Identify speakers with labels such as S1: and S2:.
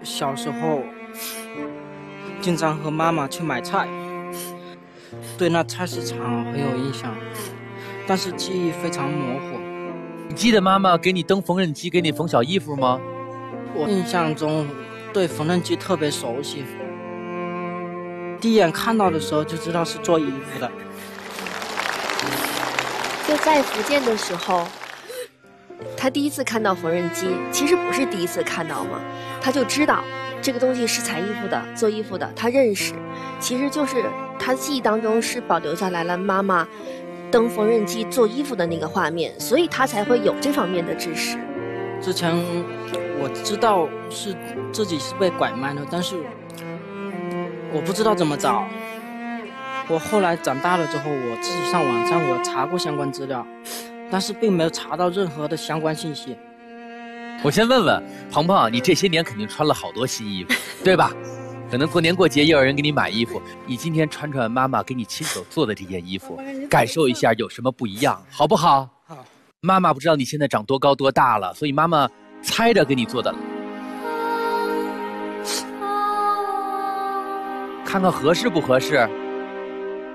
S1: 小时候经常和妈妈去买菜，对那菜市场很有印象，但是记忆非常模糊。
S2: 你记得妈妈给你蹬缝纫机，给你缝小衣服吗？
S1: 我印象中对缝纫机特别熟悉，第一眼看到的时候就知道是做衣服的。
S3: 就在福建的时候，他第一次看到缝纫机，其实不是第一次看到嘛，他就知道这个东西是裁衣服的、做衣服的，他认识，其实就是他记忆当中是保留下来了妈妈蹬缝纫机做衣服的那个画面，所以他才会有这方面的知识。
S1: 之前我知道是自己是被拐卖的，但是我不知道怎么找。我后来长大了之后，我自己上网上我查过相关资料，但是并没有查到任何的相关信息。
S2: 我先问问鹏鹏，你这些年肯定穿了好多新衣服，对吧？可能过年过节也有人给你买衣服，你今天穿穿妈妈给你亲手做的这件衣服，感受一下有什么不一样，好不好？
S1: 好。
S2: 妈妈不知道你现在长多高多大了，所以妈妈猜着给你做的，看看合适不合适。